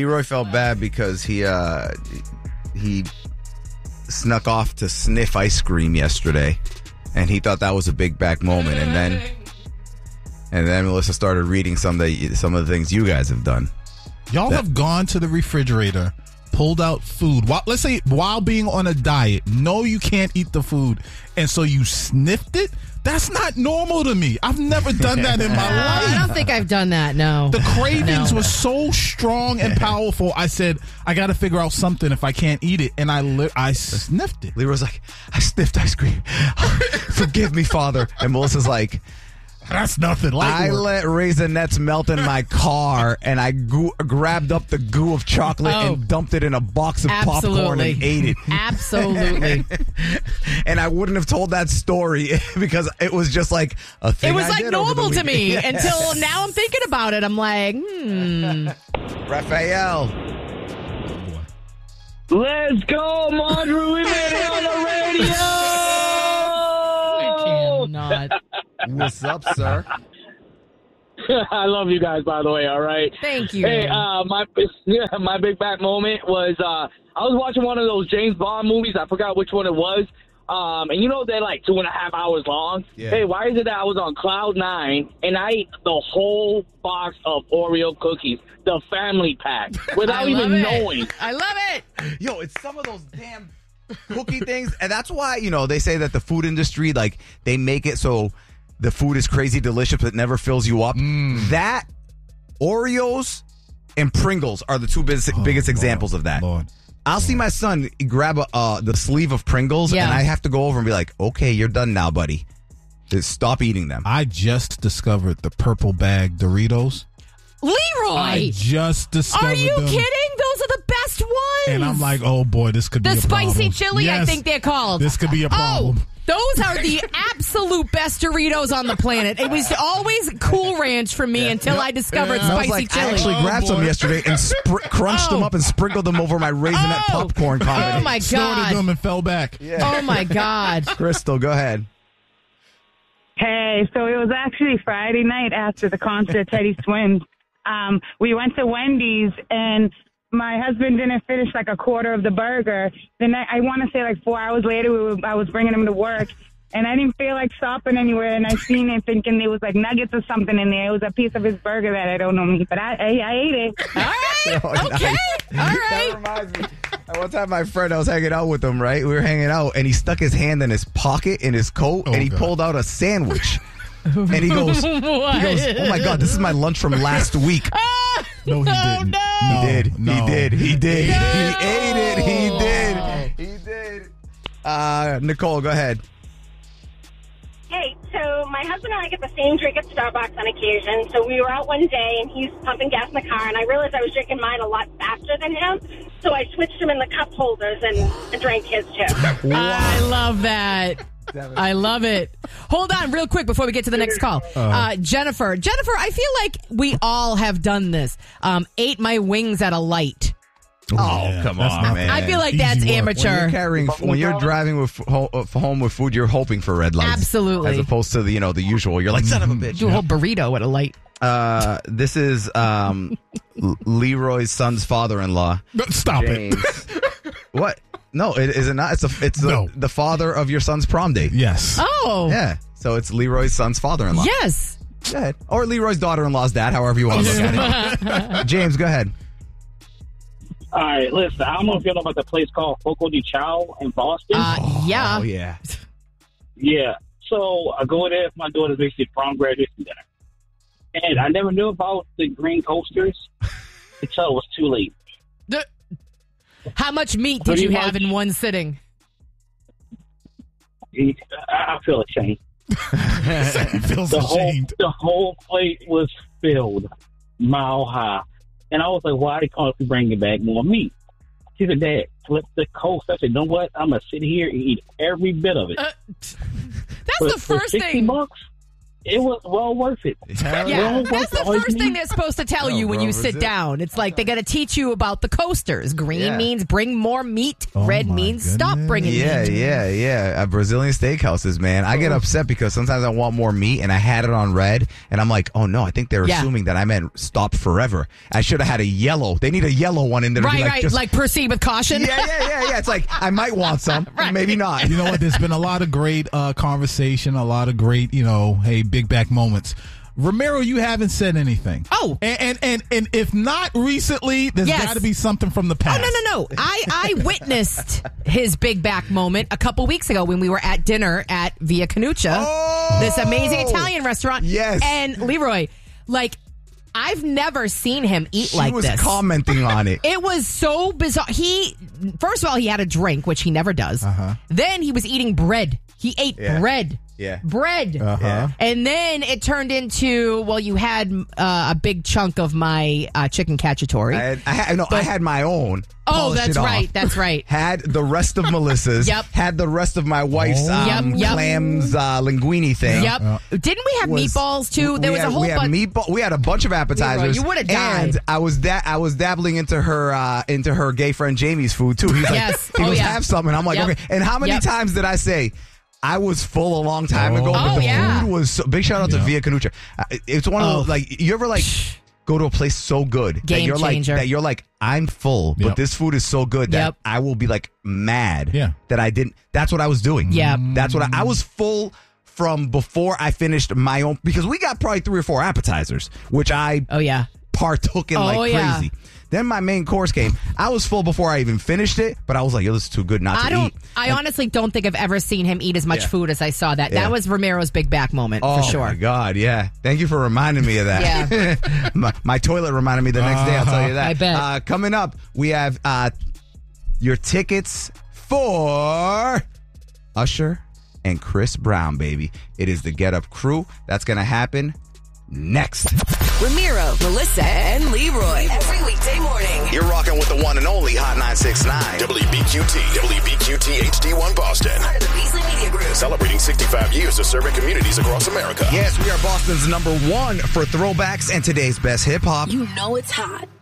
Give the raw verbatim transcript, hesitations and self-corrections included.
Leroy felt bad because he uh, he snuck off to sniff ice cream yesterday, and he thought that was a big back moment. And then and then Melissa started reading some of the some of the things you guys have done. Y'all that- have gone to the refrigerator, pulled out food. While, let's say while being on a diet, know you can't eat the food, and so you sniffed it. That's not normal to me. I've never done that in my No, life. I don't think I've done that, no. The cravings No. were so strong and powerful. I said, I got to figure out something if I can't eat it. And I li- I sniffed it. Leroy's like, I sniffed ice cream. Forgive me, Father. And Melissa's like, That's nothing. Light I work. let Raisinets melt in my car, and I goo- grabbed up the goo of chocolate Oh. and dumped it in a box of popcorn and ate it. Absolutely. And I wouldn't have told that story because it was just like a thing It was I like did over the normal to me weekend. until now I'm thinking about it. I'm like, hmm. Raphael. Let's go, Marjorie. We made it on the radio. I cannot. What's up, sir? I love you guys, by the way. All right. Thank you. Hey, uh, my yeah, my big back moment was uh, I was watching one of those James Bond movies. I forgot which one it was. Um, and you know they're like two and a half hours long. Yeah. Hey, why is it that I was on cloud nine and I ate the whole box of Oreo cookies, the family pack, without I love even it. knowing? I love it. Yo, it's some of those damn cookie things. And that's why, you know, they say that the food industry, like, they make it so the food is crazy delicious, but it never fills you up. That, Oreos, and Pringles are the two biggest, Oh, biggest Lord, examples of that. Lord. I'll see my son grab a, uh, the sleeve of Pringles, Yeah. and I have to go over and be like, okay, you're done now, buddy. Just stop eating them. I just discovered the purple bag Doritos. Leroy. I just discovered Are you them. kidding? Those are the best ones. And I'm like, oh boy, this could the be a problem. spicy chili, I Yes, think they're called. This could be a problem. Oh, those are the absolute best Doritos on the planet. It was always Cool Ranch for me until I discovered Yeah. I was spicy like, chili. I actually Oh, grabbed some boy. yesterday and spr- crunched them Oh. up and sprinkled them over my Raisinette Oh. popcorn comedy. Oh, my Snorted God. them and fell back. Oh, my God. Crystal, go ahead. Hey, so it was actually Friday night after the concert, Teddy Swims. Um, we went to Wendy's, and my husband didn't finish like a quarter of the burger. Then I, I want to say like four hours later, we were, I was bringing him to work, and I didn't feel like stopping anywhere. And I seen it thinking there was like nuggets or something in there. It was a piece of his burger that I don't know me, but I, I, I ate it. All right. Oh, Okay. nice. All That right. reminds me. One time, my friend, I was hanging out with him, right? We were hanging out, and he stuck his hand in his pocket in his coat, Oh, and he God. pulled out a sandwich. And he goes, he goes, oh my God, this is my lunch from last week. No, he Oh, didn't. no. He did. No. He did. He did. No. He ate it. He did. He did. Uh, Nicole, go ahead. Hey, so my husband and I get the same drink at Starbucks on occasion. So we were out one day, and he's pumping gas in the car, and I realized I was drinking mine a lot faster than him. So I switched him in the cup holders and, and drank his too. I love that. I love it. Hold on real quick before we get to the next call. Uh, Jennifer. Jennifer, I feel like we all have done this. Um, ate my wings at a light. Oh, yeah. come That's on, not- man. I feel like Easy that's work. When amateur. you're carrying, when you're driving with ho- uh, home with food, you're hoping for red lights. Absolutely. As opposed to the, you know, the usual. You're like, son of a bitch. Do a whole burrito at a light. Uh, this is um, L- Leroy's son's father-in-law. No, Stop James. it. What? No, it is it not. It's a, it's the, No. the father of your son's prom date. Yes. Oh. Yeah. So it's Leroy's son's father-in-law. Yes. Go ahead. Or Leroy's daughter-in-law's dad, however you want to look at it. James, go ahead. All right, listen, I don't know if you know about the place called Foco de Chao in Boston. Uh, yeah. Oh, yeah. Yeah. So I go there for my daughter's basically prom graduation dinner. And I never knew about the green coasters until it was too late. The- How much meat did Pretty you have much. in one sitting? I I feel ashamed. He feels The whole, ashamed. the whole plate was filled mile high. And I was like, why are they calling to bring back more meat? She said, Dad, flip the coast. I said, you know what? I'm going to sit here and eat every bit of it. Uh, that's For- the for first sixty thing. bucks? it was well worth it. Yeah, Well that's worth the it. All you first thing need- they're supposed to tell Oh, you when you bro, sit is it? down. It's like they got to teach you about the coasters. Green Yeah. means bring more meat. Oh, Red my means stop goodness. bringing Yeah, meat. yeah, yeah. Uh, Brazilian steakhouses, man. I get upset because sometimes I want more meat and I had it on red and I'm like, oh no, I think they're Yeah. assuming that I meant stop forever. I should have had a yellow. They need a yellow one in there. to be Right, like, right. just- Like proceed with caution. yeah, yeah, yeah, yeah. It's like, I might want some, maybe not. You know what? There's been a lot of great uh, conversation, a lot of great, you know, hey, big back moments. Romero, you haven't said anything. Oh. and and and, and if not recently, there's Yes. got to be something from the Oh, past. no, no, no. I, I witnessed his big back moment a couple weeks ago when we were at dinner at Via Canuccia, Oh! this amazing Italian restaurant. Yes. And Leroy, like, I've never seen him eat She like was this. commenting on it. It was so bizarre. He, first of all, he had a drink, which he never does. Uh-huh. Then he was eating bread. He ate Yeah. bread. Yeah. Bread. Uh-huh. Yeah. And then it turned into, well, you had uh, a big chunk of my uh, chicken cacciatore. I had, I had, no, I had my own. oh, polished that's it off. right. That's right. Had the rest of Melissa's. Yep. Had the rest of my wife's Oh. um, Yep, yep. clams uh, linguine thing. Yep. Didn't we have was- meatballs too? There we was had, a whole we had bunch. meatball. We had a bunch of appetizers. You would've died. And I was da- I was dabbling into her uh, into her gay friend Jamie's food too. He's like, Yes. he Oh, goes, yeah. have some, and I'm like, Yep. okay. And how many Yep. times did I say? I was full a long time ago, but Oh, the yeah. food was so, big. Shout out to Yeah. Via Canuccia. Uh, It's one of Oh. those like you ever like go to a place so good that Game you're changer. like that you're like I'm full, but Yep. this food is so good that Yep. I will be like mad Yeah. that I didn't. That's what I was doing. Yep. That's what I, I was full from before I finished my own because we got probably three or four appetizers, which I Oh, yeah. partook in Oh, like yeah. crazy. Then my main course came. I was full before I even finished it, but I was like, yo, this is too good not I to don't. eat. I honestly don't think I've ever seen him eat as much Yeah. food as I saw that. Yeah. That was Romero's big back moment Oh, for sure. my God, yeah. Thank you for reminding me of that. Yeah. my, my toilet reminded me the next day, I'll tell you that. I bet. Uh, coming up, we have uh, your tickets for Usher and Chris Brown, baby. It is the Get Up Crew. That's going to happen next. Ramiro, Melissa, and Leroy. Every weekday morning. You're rocking with the one and only Hot nine six nine. W B Q T. W B Q T H D one Boston. Part of the Beasley Media Group. Celebrating sixty-five years of serving communities across America. Yes, we are Boston's number one for throwbacks and today's best hip hop. You know it's hot.